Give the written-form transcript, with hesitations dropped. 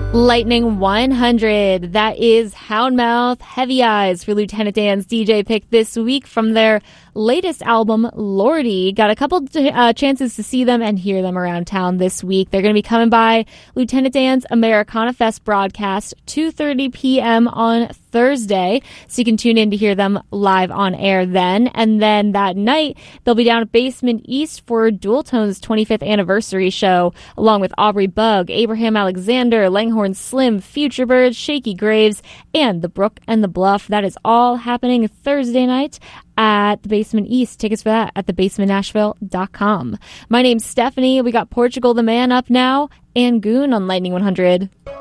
Lightning 100. That is Houndmouth, Heavy Eyes for Lieutenant Dan's DJ pick this week from their latest album, Lordy. Got a couple chances to see them and hear them around town this week. They're going to be coming by Lieutenant Dan's Americana Fest broadcast, 2:30 p.m. on Thursday, so you can tune in to hear them live on air then. And then that night, they'll be down at Basement East for Dual Tone's 25th anniversary show, along with Aubrey Bug, Abraham Alexander, Langhorne Slim, Future Birds, Shaky Graves, and The Brook and the Bluff. That is all happening Thursday night at the Basement East. Tickets for that at thebasementnashville.com. My name's Stephanie. We got Portugal the Man up now and Goon on Lightning 100.